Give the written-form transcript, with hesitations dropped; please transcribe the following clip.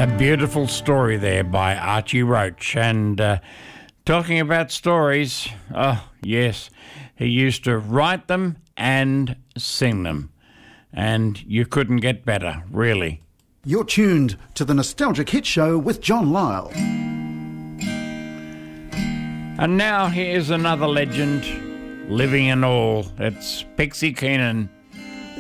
A beautiful story there by Archie Roach. And talking about stories, oh yes, he used to write them and sing them. And you couldn't get better, really. You're tuned to the Nostalgic Hit Show with John Lyle. And now here's another legend, living and all. It's Pixie Keenan.